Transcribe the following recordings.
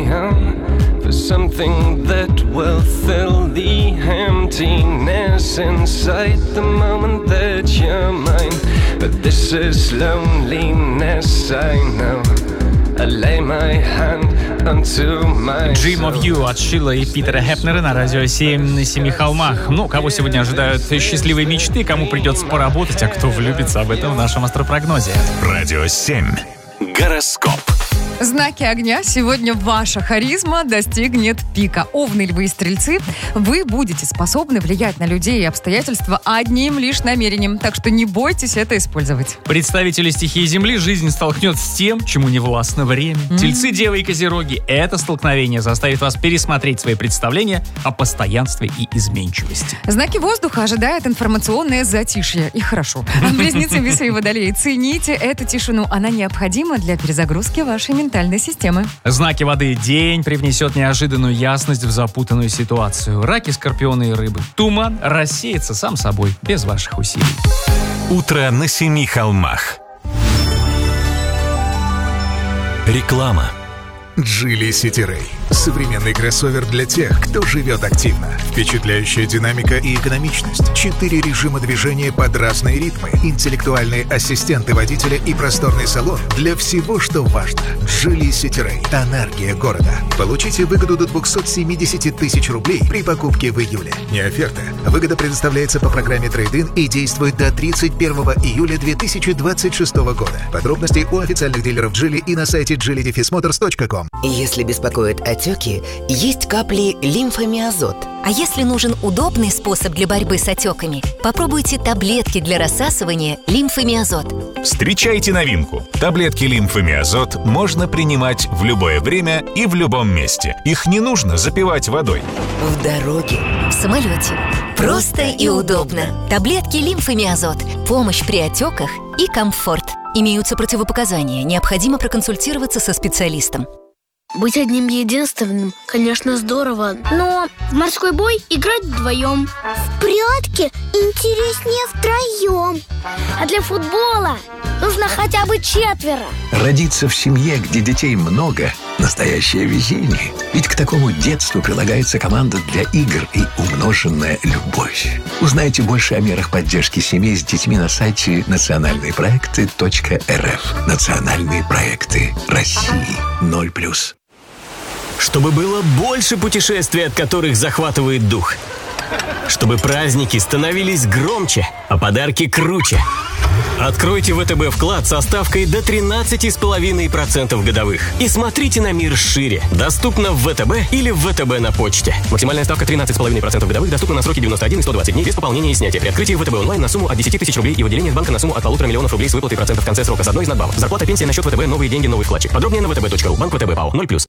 on for something that will fill the emptiness inside the moment that you're mine. But this is loneliness, I know. I lay my hand onto my Dream of You от Шилла и Питера Хепнера на радио 7 на Семи холмах. Ну, кого сегодня ожидают счастливые мечты, кому придется поработать, а кто влюбится, об этом в нашем астропрогнозе. Радио 7. Гороскоп. Знаки огня. Сегодня ваша харизма достигнет пика. Овны, львы и стрельцы, вы будете способны влиять на людей и обстоятельства одним лишь намерением. Так что не бойтесь это использовать. Представители стихии Земли жизнь столкнет с тем, чему не властно время. Тельцы, девы и козероги. Это столкновение заставит вас пересмотреть свои представления о постоянстве и изменчивости. Знаки воздуха ожидает информационное затишье. И хорошо. Близнецы, весы и водолеи, цените эту тишину. Она необходима для перезагрузки вашей ментальной системы. Знаки воды. День привнесет неожиданную ясность в запутанную ситуацию. Раки, скорпионы и рыбы. Туман рассеется сам собой, без ваших усилий. Утро на Семи холмах. Реклама. Geely City Ray. Современный кроссовер для тех, кто живет активно. Впечатляющая динамика и экономичность. 4 режима движения под разные ритмы. Интеллектуальные ассистенты водителя и просторный салон для всего, что важно. Geely City Ray. Энергия города. Получите выгоду до 270 тысяч рублей при покупке в июле. Не оферта. Выгода предоставляется по программе Трейд-ин и действует до 31 июля 2026 года. Подробности у официальных дилеров Geely и на сайте geely-motors.com. Если беспокоят отеки, есть капли лимфомиазот. А если нужен удобный способ для борьбы с отеками, попробуйте таблетки для рассасывания лимфомиазот. Встречайте новинку. Таблетки лимфомиазот можно принимать в любое время и в любом месте. Их не нужно запивать водой. В дороге, В самолете. Просто и удобно. Таблетки лимфомиазот. Помощь при отеках и комфорт. Имеются противопоказания. Необходимо проконсультироваться со специалистом. Быть одним единственным, конечно, здорово, но в морской бой играть вдвоем. В прятки интереснее втроем. А для футбола нужно хотя бы 4. Родиться в семье, где детей много – настоящее везение. Ведь к такому детству прилагается команда для игр и умноженная любовь. Узнайте больше о мерах поддержки семей с детьми на сайте национальныепроекты.рф. Национальные проекты России 0+. Чтобы было больше путешествий, от которых захватывает дух. Чтобы праздники становились громче, а подарки круче. Откройте ВТБ вклад со ставкой до 13,5% годовых. И смотрите на мир шире. Доступно в ВТБ или в ВТБ на почте. Максимальная ставка 13,5% годовых доступна на сроки 91 и 120 дней без пополнения и снятия. При открытии ВТБ онлайн на сумму от 10 тысяч рублей и в отделениях банка на сумму от 1,5 миллиона рублей с выплатой процентов в конце срока с одной из надбавок. Зарплата, пенсия на счет ВТБ, новые деньги, новый вкладчик. Подробнее на vtb.ru. Банк ВТБ ПАО 0+.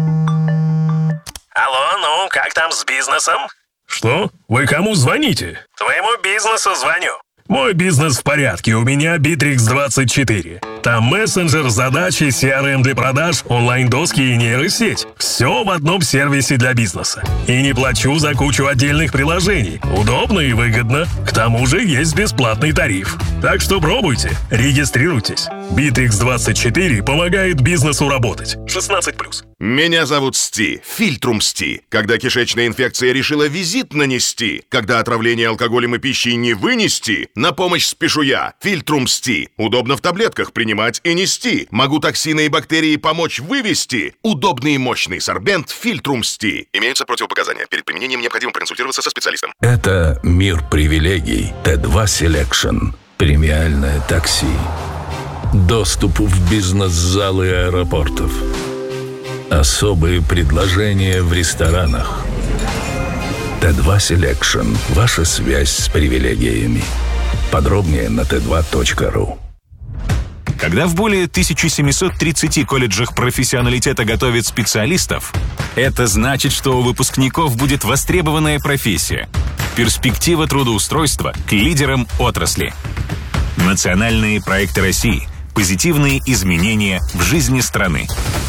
Алло, ну, как там с бизнесом? Что? Вы кому звоните? Твоему бизнесу звоню. Мой бизнес в порядке, у меня Bittrex24. Там мессенджер, задачи, CRM для продаж, онлайн-доски и нейросеть. Все в одном сервисе для бизнеса. И не плачу за кучу отдельных приложений. Удобно и выгодно. К тому же есть бесплатный тариф. Так что пробуйте, регистрируйтесь. Bittrex24 помогает бизнесу работать. 16+. Меня зовут Сти, Фильтрум Сти. Когда кишечная инфекция решила визит нанести, когда отравление алкоголем и пищей не вынести, на помощь спешу я, Фильтрум Сти. Удобно в таблетках принимать и нести. Могу токсины и бактерии помочь вывести. Удобный и мощный сорбент Фильтрум Сти. Имеются противопоказания. Перед применением необходимо проконсультироваться со специалистом. Это мир привилегий. Т2 Selection. Премиальное такси. Доступ в бизнес-залы аэропортов. Особые предложения в ресторанах. Т2 Selection. Ваша связь с привилегиями. Подробнее на t2.ru. Когда в более 1730 колледжах профессионалитета готовят специалистов, это значит, что у выпускников будет востребованная профессия. Перспектива трудоустройства к лидерам отрасли. Национальные проекты России. Позитивные изменения в жизни страны.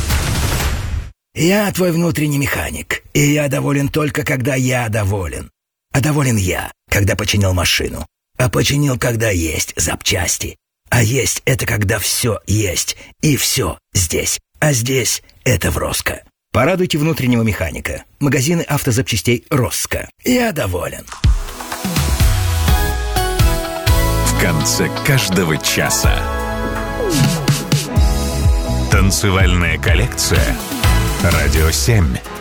Я твой внутренний механик, и я доволен только, когда я доволен. А доволен я, когда починил машину. А починил, когда есть запчасти. А есть — это когда все есть, и все здесь. А здесь — это Вроско. Порадуйте внутреннего механика. Магазины автозапчастей «Росска». Я доволен. В конце каждого часа. Танцевальная коллекция. Радио 7.